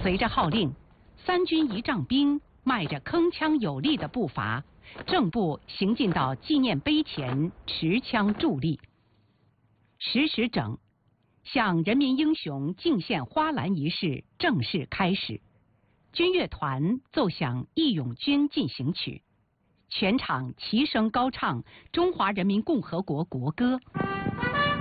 随着号令，3军仪仗兵迈着铿锵有力的步伐，正步行进到纪念碑前，持枪伫立。10时整，向人民英雄敬献花篮仪式正式开始。军乐团奏响《义勇军进行曲》，全场齐声高唱中华人民共和国国歌。